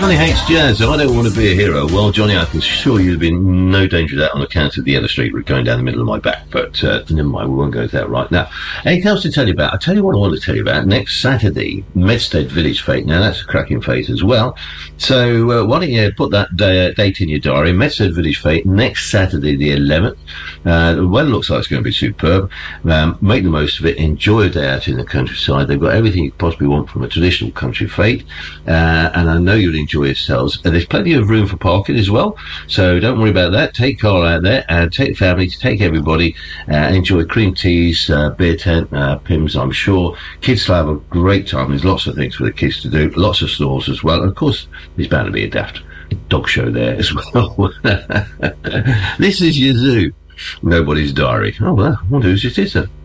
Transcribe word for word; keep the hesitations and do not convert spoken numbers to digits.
Johnny hates jazz. I don't want to be a hero. Well, Johnny, I can assure you there'd be no danger of that on account of the other street route going down the middle of my back. But uh, never mind, we won't go to that right now. Anything else to tell you about? I'll tell you what I want to tell you about. Next Saturday, Medstead Village Fete. Now, that's a cracking fete as well. So uh, why don't you put that day, uh, date in your diary? Medstead Village Fete, next Saturday, the eleventh. Uh, the weather looks like it's going to be superb. Um, make the most of it. Enjoy a day out in the countryside. They've got everything you possibly want from a traditional country fete. Uh, and I know you'll enjoy yourselves. And there's plenty of room for parking as well. So don't worry about that. Take Carl out there and take the family, take everybody, uh, and enjoy cream teas, uh, beer tent, uh, Pims, I'm sure. Kids will have a great time. There's lots of things for the kids to do. Lots of stalls as well. And of course, there's bound to be a daft dog show there as well. This is your zoo. Nobody's diary. Oh, well, I wonder whose it is then.